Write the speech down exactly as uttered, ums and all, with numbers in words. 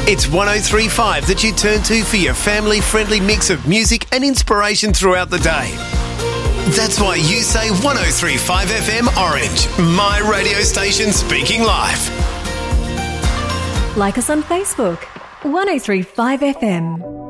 It's one oh three point five that you turn to for your family-friendly mix of music and inspiration throughout the day. That's why you say one oh three point five F M Orange, my radio station speaking life. Like us on Facebook, one oh three point five F M.